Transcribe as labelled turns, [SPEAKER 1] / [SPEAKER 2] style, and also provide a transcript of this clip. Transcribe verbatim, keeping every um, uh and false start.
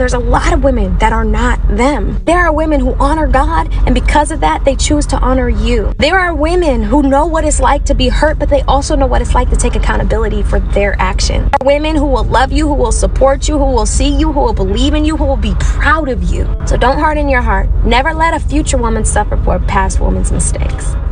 [SPEAKER 1] there's a lot of women that are not them. There are women who honor God, and because of that, they choose to honor you. There are women who know what it's like to be hurt, but they also know what it's like to take accountability for their action. There are women who will love you, who will support you, who will see you, who will believe in you, who will be proud of you. So don't harden your heart. Never let a future woman suffer for a past woman's mistakes.